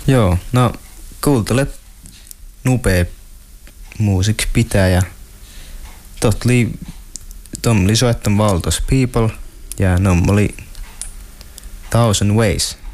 Joo, no kuuntele nopea musiikki pitää ja tom oli soittanut Walters People ja ne oli Thousand Ways.